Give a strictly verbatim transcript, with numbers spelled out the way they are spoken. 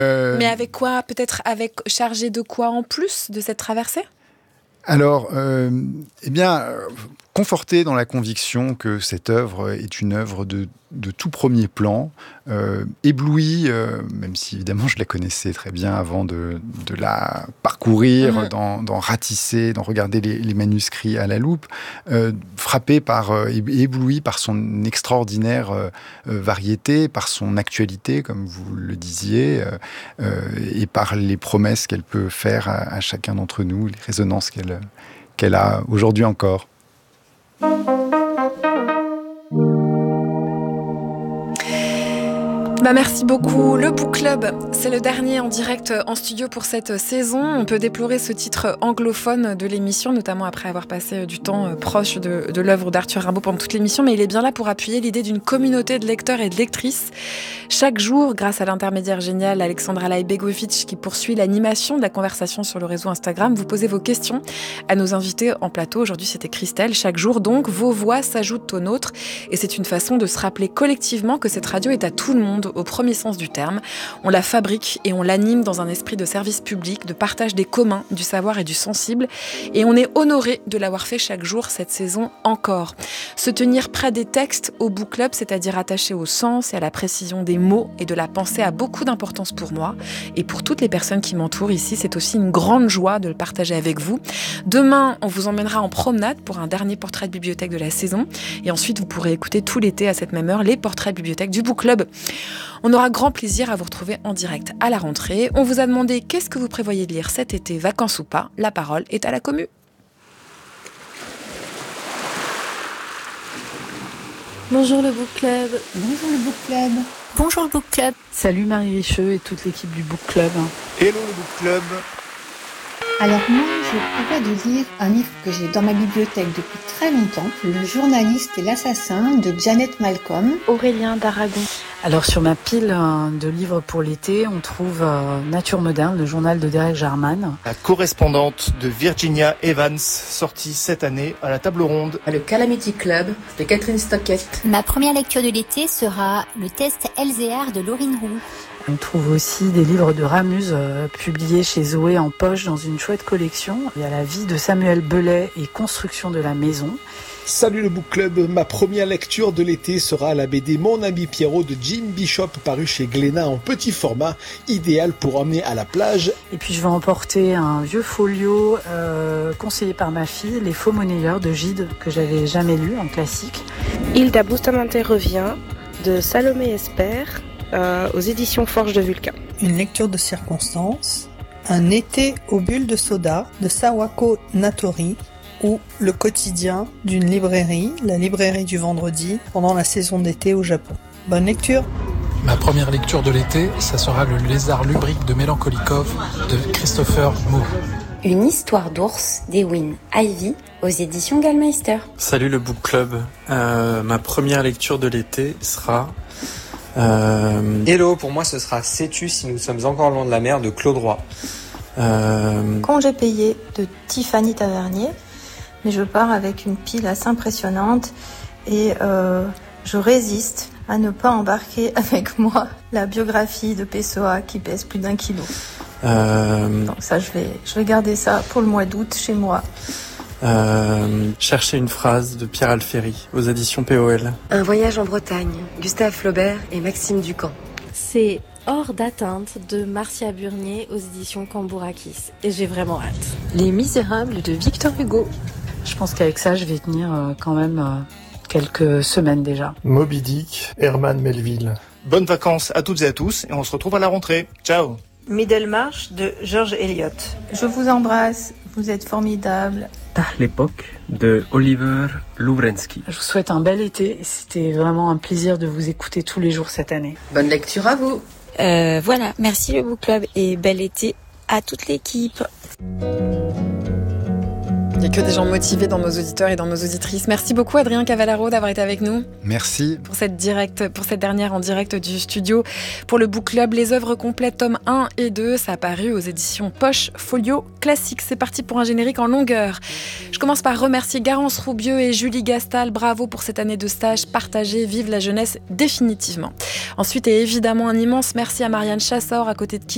Euh... Mais avec quoi? Peut-être avec chargé de quoi en plus de cette traversée? Alors, euh, eh bien, euh, conforté dans la conviction que cette œuvre est une œuvre de, de tout premier plan, euh, ébloui, euh, même si évidemment je la connaissais très bien avant de, de la parcourir, mmh. d'en, d'en ratisser, d'en regarder les, les manuscrits à la loupe, euh, frappé par, euh, ébloui par son extraordinaire euh, variété, par son actualité, comme vous le disiez, euh, euh, et par les promesses qu'elle peut faire à, à chacun d'entre nous, les résonances qu'elle qu'elle a aujourd'hui encore. Bah merci beaucoup. Le Book Club, c'est le dernier en direct en studio pour cette saison. On peut déplorer ce titre anglophone de l'émission, notamment après avoir passé du temps proche de, de l'œuvre d'Arthur Rimbaud pendant toute l'émission, mais il est bien là pour appuyer l'idée d'une communauté de lecteurs et de lectrices. Chaque jour, grâce à l'intermédiaire génial Alexandra Laibegovic qui poursuit l'animation de la conversation sur le réseau Instagram, vous posez vos questions à nos invités en plateau. Aujourd'hui, c'était Christelle. Chaque jour, donc, vos voix s'ajoutent aux nôtres et c'est une façon de se rappeler collectivement que cette radio est à tout le monde, au premier sens du terme. On la fabrique et on l'anime dans un esprit de service public, de partage des communs, du savoir et du sensible. Et on est honoré de l'avoir fait chaque jour cette saison encore. Se tenir près des textes au Book Club, c'est-à-dire attaché au sens et à la précision des mots et de la pensée, a beaucoup d'importance pour moi et pour toutes les personnes qui m'entourent ici. C'est aussi une grande joie de le partager avec vous. Demain, on vous emmènera en promenade pour un dernier portrait de bibliothèque de la saison. Et ensuite, vous pourrez écouter tout l'été à cette même heure les portraits de bibliothèque du Book Club. On aura grand plaisir à vous retrouver en direct à la rentrée. On vous a demandé qu'est-ce que vous prévoyez de lire cet été, vacances ou pas. La parole est à la commu. Bonjour le Book Club. Bonjour le Book Club. Bonjour le Book Club. Salut Marie Richeux et toute l'équipe du Book Club. Hello le Book Club. Alors moi, je prévois de lire un livre que j'ai dans ma bibliothèque depuis très longtemps, Le journaliste et l'assassin de Janet Malcolm. Aurélien d'Aragon. Alors sur ma pile de livres pour l'été, on trouve euh, Nature moderne, le journal de Derek Jarman. La correspondante de Virginia Evans, sortie cette année à la table ronde. Le Calamity Club de Catherine Stockett. Ma première lecture de l'été sera le test Elzéar de Laurine Roux. On trouve aussi des livres de Ramuz euh, publiés chez Zoé en poche dans une chouette collection. Il y a La vie de Samuel Belay et Construction de la maison. Salut le Book Club, ma première lecture de l'été sera la B D Mon ami Pierrot de Jim Bishop, paru chez Glénat en petit format, idéal pour emmener à la plage. Et puis je vais emporter un vieux folio euh, conseillé par ma fille, Les faux monnayeurs de Gide, que j'avais jamais lu, en classique. Hilda Bustamante revient de Salomé Esper. Euh, aux éditions Forge de Vulcain. Une lecture de circonstance, Un été aux bulles de soda de Sawako Natori ou Le quotidien d'une librairie, la librairie du vendredi, pendant la saison d'été au Japon. Bonne lecture. Ma première lecture de l'été, ça sera Le lézard lubrique de Mélancolikov de Christopher Moore. Une histoire d'ours d'Ewin Ivy aux éditions Gallmeister. Salut le Book Club, euh, ma première lecture de l'été sera... Euh... Hello, pour moi ce sera Sais-tu si nous sommes encore loin de la mer de Claude Roy. Euh... Congé payé de Tiffany Tavernier, mais je pars avec une pile assez impressionnante et euh, je résiste à ne pas embarquer avec moi la biographie de Pessoa qui pèse plus d'un kilo. Euh... Donc ça, je vais, je vais garder ça pour le mois d'août chez moi. Euh, chercher une phrase de Pierre Alféry aux éditions P O L. Un voyage en Bretagne, Gustave Flaubert et Maxime Ducamp. C'est Hors d'atteinte de Marcia Burnier aux éditions Cambourakis et j'ai vraiment hâte. Les Misérables de Victor Hugo. Je pense qu'avec ça, je vais tenir euh, quand même euh, quelques semaines déjà. Moby Dick, Herman Melville. Bonnes vacances à toutes et à tous et on se retrouve à la rentrée. Ciao. Middlemarch de George Eliot. Je vous embrasse, vous êtes formidables. Tah l'époque de Oliver Louvrensky. Je vous souhaite un bel été. C'était vraiment un plaisir de vous écouter tous les jours cette année. Bonne lecture à vous. Euh, voilà, merci le Book Club et bel été à toute l'équipe. Il n'y a que des gens motivés dans nos auditeurs et dans nos auditrices. Merci beaucoup Adrien Cavallaro d'avoir été avec nous. Merci. Pour cette, direct, pour cette dernière en direct du studio. Pour le Book Club, les œuvres complètes, tomes un et deux, ça a paru aux éditions Poche Folio Classique. C'est parti pour un générique en longueur. Je commence par remercier Garance Roubieux et Julie Gastal. Bravo pour cette année de stage partagée. Vive la jeunesse définitivement. Ensuite, et évidemment, un immense merci à Marianne Chassor, à côté de qui